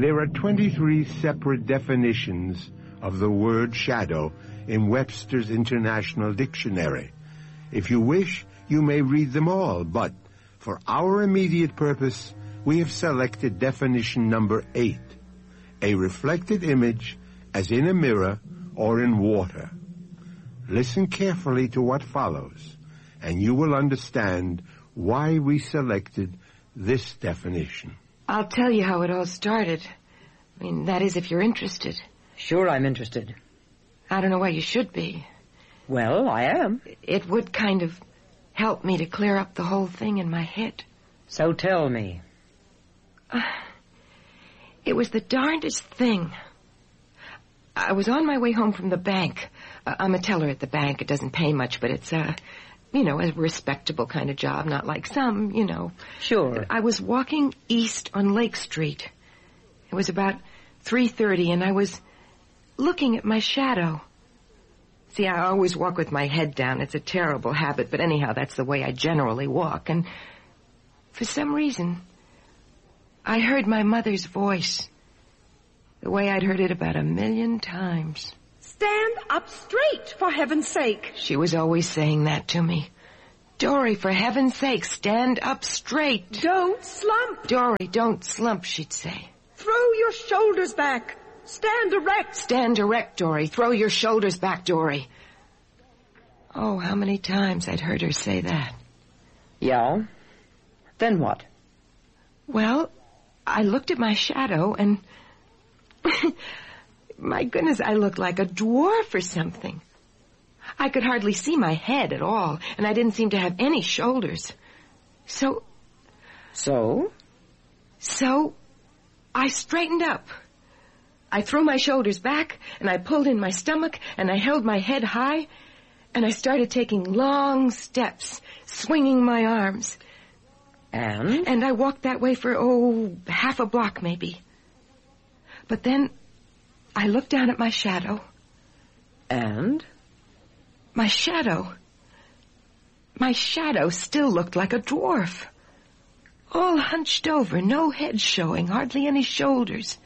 There are 23 separate definitions of the word shadow in Webster's International Dictionary. If you wish, you may read them all, but for our immediate purpose, we have selected definition number 8, a reflected image as in a mirror or in water. Listen carefully to what follows, and you will understand why we selected this definition. I'll tell you how it all started. I mean, that is, if you're interested. Sure, I'm interested. I don't know why you should be. Well, I am. It would kind of help me to clear up the whole thing in my head. So tell me. It was the darndest thing. I was on my way home from the bank. I'm a teller at the bank. It doesn't pay much, but it's a respectable kind of job, not like some, Sure. I was walking east on Lake Street. It was about 3:30, and I was looking at my shadow. See, I always walk with my head down. It's a terrible habit, but anyhow, that's the way I generally walk. And for some reason, I heard my mother's voice, the way I'd heard it about 1,000,000 times. Stand up straight, for heaven's sake. She was always saying that to me. Dory, for heaven's sake, stand up straight. Don't slump. Dory, don't slump, she'd say. Throw your shoulders back. Stand erect. Stand erect, Dory. Throw your shoulders back, Dory. Oh, how many times I'd heard her say that. Yeah? Then what? Well, I looked at my shadow and... my goodness, I looked like a dwarf or something. I could hardly see my head at all, and I didn't seem to have any shoulders. So, I straightened up. I threw my shoulders back, and I pulled in my stomach, and I held my head high, and I started taking long steps, swinging my arms. And? And I walked that way for, half a block maybe. But then I looked down at my shadow. And? My shadow still looked like a dwarf. All hunched over, no head showing, hardly any shoulders.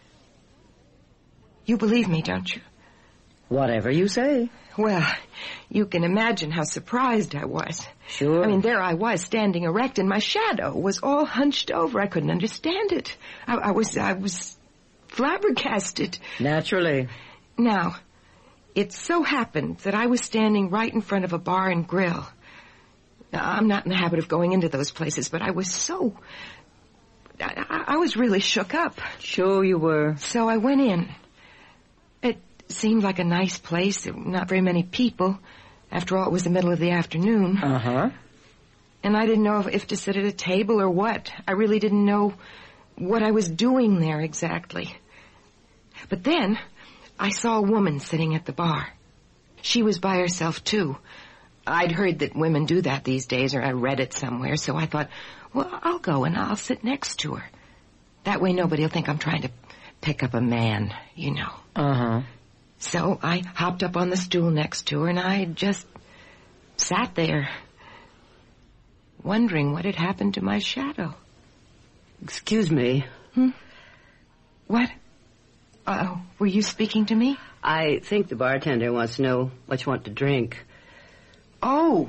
You believe me, don't you? Whatever you say. Well, you can imagine how surprised I was. Sure. I mean, there I was, standing erect, and my shadow was all hunched over. I couldn't understand it. I was flabbergasted. Naturally. Now, it so happened that I was standing right in front of a bar and grill. Now, I'm not in the habit of going into those places, but I was so... I was really shook up. Sure you were. So I went in. It seemed like a nice place. There were not very many people. After all, it was the middle of the afternoon. Uh-huh. And I didn't know if to sit at a table or what. I really didn't know what I was doing there exactly. But then I saw a woman sitting at the bar. She was by herself, too. I'd heard that women do that these days, or I read it somewhere, so I thought, well, I'll go and I'll sit next to her. That way nobody will think I'm trying to pick up a man, you know. Uh-huh. So I hopped up on the stool next to her, and I just sat there, wondering what had happened to my shadow. Excuse me. What? Were you speaking to me? I think the bartender wants to know what you want to drink. Oh,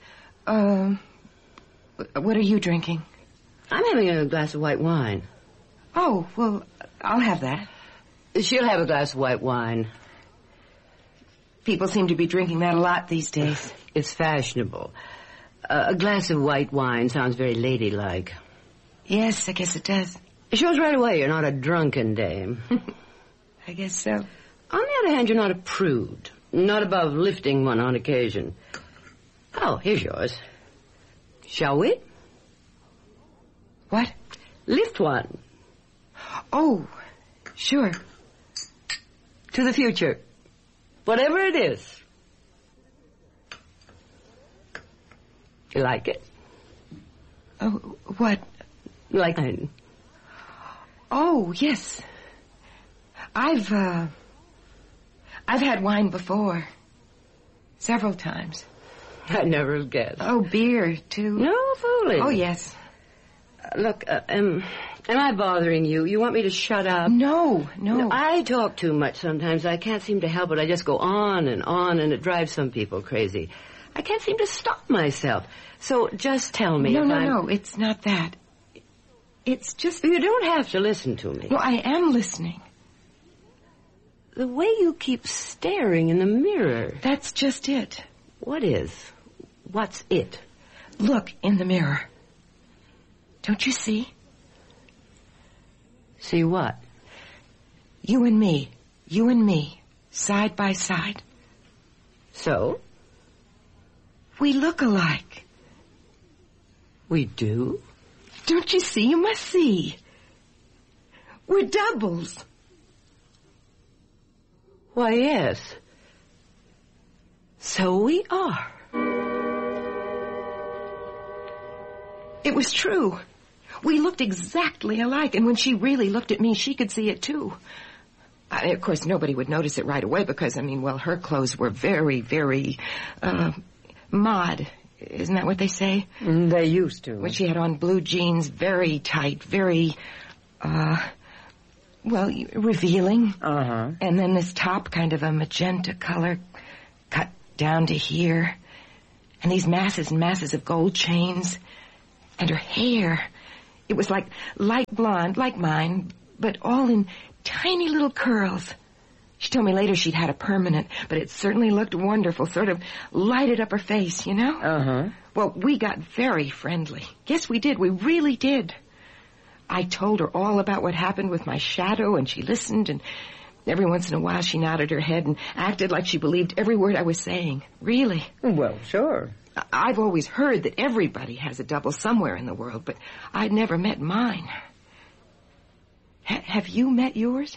what are you drinking? I'm having a glass of white wine. Oh, well, I'll have that. She'll have a glass of white wine. People seem to be drinking that a lot these days. It's fashionable. A glass of white wine sounds very ladylike. Yes, I guess it does. It shows right away you're not a drunken dame. I guess so. On the other hand, you're not a prude. Not above lifting one on occasion. Oh, here's yours. Shall we? What? Lift one. Oh, sure. To the future. Whatever it is. You like it? Oh, what? Like mine. Oh, yes. I've had wine before. Several times. I never have guessed. Oh, beer, too. No fooling. Oh, yes. Look, Am I bothering you? You want me to shut up? No. I talk too much sometimes. I can't seem to help it. I just go on, and it drives some people crazy. I can't seem to stop myself. So just tell me. No, it's not that. It's just... You don't have to listen to me. No, I am listening. The way you keep staring in the mirror. That's just it. What is? What's it? Look in the mirror. Don't you see? See what? You and me, side by side. So? We look alike. We do? Don't you see? You must see. We're doubles. Why, yes. So we are. It was true. We looked exactly alike, and when she really looked at me, she could see it, too. Of course, nobody would notice it right away because, her clothes were very, very, mod. Isn't that what they say? They used to. When she had on blue jeans, very tight, very, revealing. Uh-huh. And then this top, kind of a magenta color, cut down to here. And these masses and masses of gold chains. And her hair... It was like light blonde, like mine, but all in tiny little curls. She told me later she'd had a permanent, but it certainly looked wonderful, sort of lighted up her face, you know? Uh-huh. Well, we got very friendly. Yes, we did. We really did. I told her all about what happened with my shadow, and she listened, and every once in a while she nodded her head and acted like she believed every word I was saying. Really. Well, sure. I've always heard that everybody has a double somewhere in the world, but I'd never met mine. Have you met yours?